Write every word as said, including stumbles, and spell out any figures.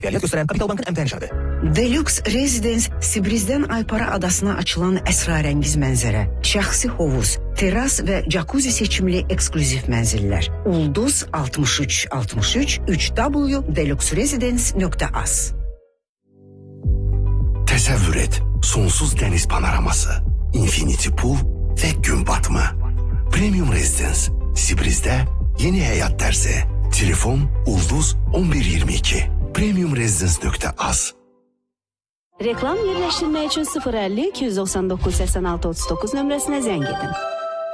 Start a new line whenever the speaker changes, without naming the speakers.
Fəaliyyət göstərən Kapital Bankın əmtəh nişanıdır.
Deluxe Residence Sibrizdən Aypara adasına açılan əsrarəngiz mənzərə, şəxsi hovuz, teras və jacuzzi seçimli eksklüziv mənzillər. Ulduz altmış üç altmış üç üç w nöqtə deluxe residence nöqtə az.
Təsəvvür et, sonsuz dəniz panoraması, infinity pool və gün batımı. Premium Residence, Sibriz'də yeni həyat dərsi. Telefon Ulduz on bir iyirmi iki. premium residence nöqtə az.
Reklam yerləşdirmək üçün sıfır əlli iki yüz doxsan doqquz səksən altı otuz doqquz nömrəsinə zəng edin.